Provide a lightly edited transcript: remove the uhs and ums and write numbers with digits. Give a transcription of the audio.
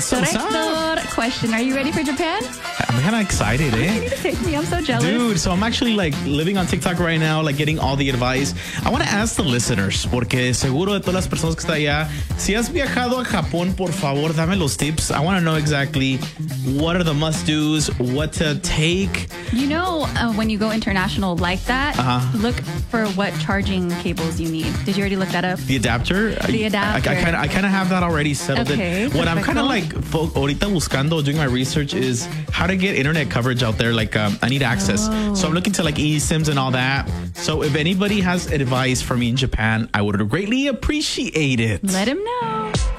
So what's up? Director, question. Are you ready for Japan? I'm kind of excited, You eh? need to take me. I'm so jealous. Dude, so I'm actually like living on TikTok right now, like getting all the advice. I want to ask the listeners, porque seguro de todas las personas que está allá, si has viajado a Japón, por favor, dame los tips. I want to know exactly what are the must-dos, what to take. You know, when you go international like that, look for what charging cables you need. Did you already look that up? The adapter? The adapter. I kind of have that already settled. Okay, What I'm kind of perfecto. like ahorita buscando, doing my research is how to get internet coverage out there. Like I need access. So I'm looking to like eSIMs and all that. So if anybody has advice for me in Japan, I would greatly appreciate it. Let him know.